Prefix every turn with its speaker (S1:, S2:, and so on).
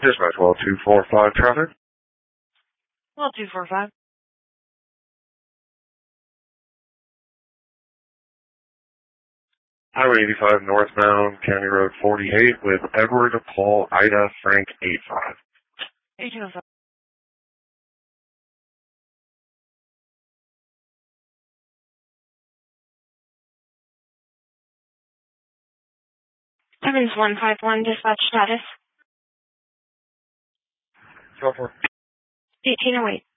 S1: Dispatch 10245 traffic.
S2: 10245.
S1: Highway 85 northbound, County Road 48 with Edward Paul Ida Frank 85.
S2: 1805. Evans 151, dispatch status.
S1: 12-4.
S2: 1808.